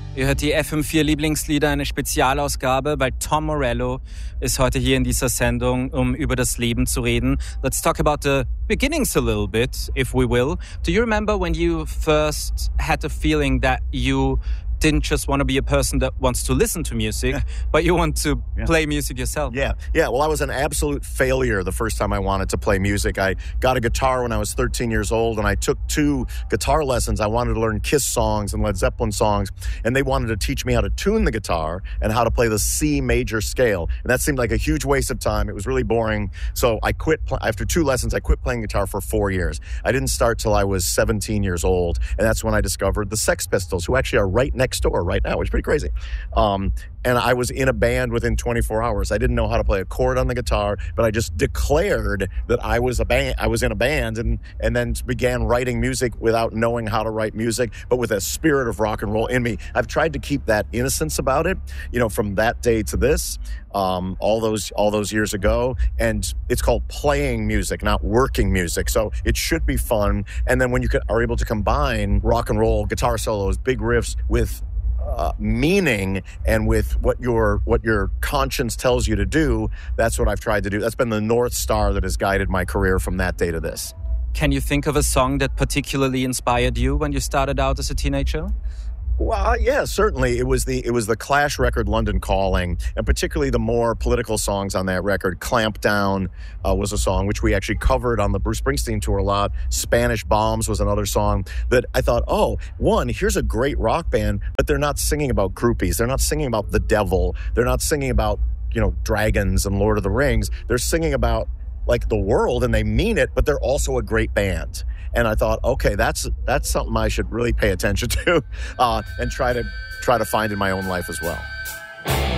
Ihr hört die FM4 Lieblingslieder, eine Spezialausgabe, weil Tom Morello ist heute hier in dieser Sendung, um über das Leben zu reden. Let's talk about the beginnings a little bit, if we will. Do you remember when you first had the feeling that you didn't just want to be a person that wants to listen to music, but you want to play music yourself? Yeah. Well, I was an absolute failure the first time I wanted to play music. I got a guitar when I was 13 years old, and I took 2 guitar lessons. I wanted to learn Kiss songs and Led Zeppelin songs, and they wanted to teach me how to tune the guitar and how to play the C major scale. And that seemed like a huge waste of time. It was really boring. So I quit. After 2 lessons, I quit playing guitar for 4 years. I didn't start till I was 17 years old, and that's when I discovered the Sex Pistols, who actually are right next door right now, which is pretty crazy. And I was in a band within 24 hours. I didn't know how to play a chord on the guitar, but I just declared that I was in a band, and then began writing music without knowing how to write music, but with a spirit of rock and roll in me. I've tried to keep that innocence about it, from that day to this, all those years ago. And it's called playing music, not working music. So it should be fun. And then when you are able to combine rock and roll, guitar solos, big riffs with meaning and with what your conscience tells you to do, that's what I've tried to do. That's been the North Star that has guided my career from that day to this. Can you think of a song that particularly inspired you when you started out as a teenager? Well, yeah, certainly. It was the Clash record, London Calling, and particularly the more political songs on that record. Clamp Down was a song which we actually covered on the Bruce Springsteen tour a lot. Spanish Bombs was another song that I thought, here's a great rock band, but they're not singing about groupies. They're not singing about the devil. They're not singing about, dragons and Lord of the Rings. They're singing about like the world, and they mean it, but they're also a great band. And I thought, okay, that's something I should really pay attention to and try to find in my own life as well.